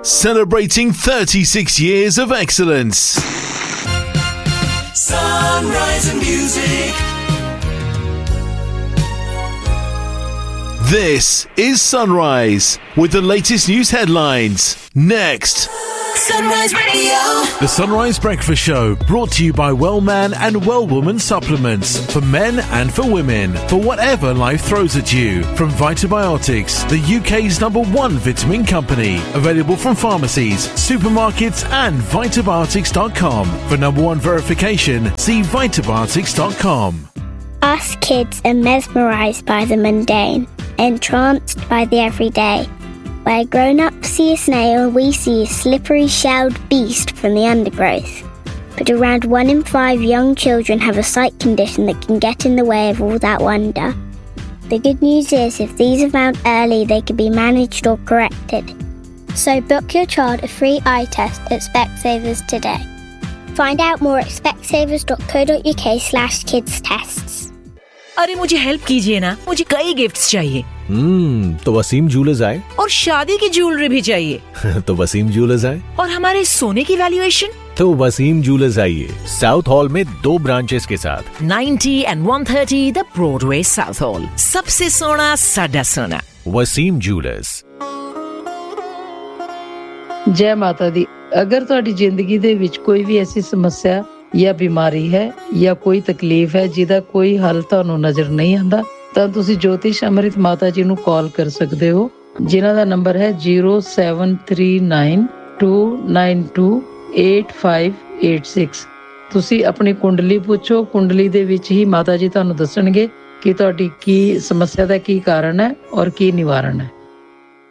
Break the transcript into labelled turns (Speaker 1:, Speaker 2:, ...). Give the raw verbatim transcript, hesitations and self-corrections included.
Speaker 1: celebrating thirty-six years of excellence.
Speaker 2: Sunrise and music.
Speaker 1: This is Sunrise with the latest news headlines. Next.
Speaker 2: Sunrise Radio.
Speaker 1: The Sunrise Breakfast Show, brought to you by Wellman and Wellwoman supplements for men and for women, for whatever life throws at you. From Vitabiotics, the U K's number one vitamin company. Available from pharmacies, supermarkets and vitabiotics dot com. For number one verification, see vitabiotics dot com.
Speaker 3: Us kids are mesmerised by the mundane, entranced by the everyday. Where grown-ups see a snail, we see a slippery shelled beast from the undergrowth. But around one in five young children have a sight condition that can get in the way of all that wonder. The good news is, if these are found early, they can be managed or corrected. So book your child a free eye test at Specsavers today. Find out more at specsavers dot co dot uk slash kids tests.
Speaker 4: अरे मुझे help कीजिए ना, मुझे कई gifts चाहिए।
Speaker 5: हम्म तो Wasim jewellers आए
Speaker 4: और शादी की ज्वेलरी भी चाहिए।
Speaker 5: तो वसीम ज्वेलर्स आए
Speaker 4: और हमारे सोने की वैल्यूएशन
Speaker 5: तो वसीम ज्वेलर्स आइए, साउथ हॉल में दो ब्रांचेस के साथ
Speaker 4: ninety and one thirty the Broadway south hall, सबसे सोना साडा सोना।
Speaker 5: वसीम ज्वेलर्स।
Speaker 6: जय माता दी। अगर ਤੁਹਾਡੀ ਜ਼ਿੰਦਗੀ ਦੇ ਵਿੱਚ ਕੋਈ ਵੀ ਐਸੀ ਸਮੱਸਿਆ ਜਾਂ ਬਿਮਾਰੀ ਹੈ ਜਾਂ ਕੋਈ ਤਕਲੀਫ ਹੈ ਜਿਹਦਾ ਕੋਈ ਹੱਲ ਤੁਹਾਨੂੰ ਨਜ਼ਰ ਨਹੀਂ ਆਉਂਦਾ, ਤਾਂ ਤੁਸੀਂ ਜੋਤਿਸ਼ ਅੰਮ੍ਰਿਤ ਮਾਤਾ ਜੀ ਨੂੰ ਕਾਲ ਕਰ ਸਕਦੇ ਹੋ, ਜਿਨ੍ਹਾਂ ਦਾ ਨੰਬਰ ਹੈ zero seven three nine two nine two eight five eight six। ਤੁਸੀਂ ਆਪਣੀ ਕੁੰਡਲੀ ਪੁੱਛੋ, ਕੁੰਡਲੀ ਦੇ ਵਿੱਚ ਹੀ ਮਾਤਾ ਜੀ ਤੁਹਾਨੂੰ ਦੱਸਣਗੇ ਕਿ ਤੁਹਾਡੀ ਕੀ ਸਮੱਸਿਆ ਦਾ ਕੀ ਕਾਰਨ ਹੈ ਔਰ ਕੀ ਨਿਵਾਰਨ ਹੈ।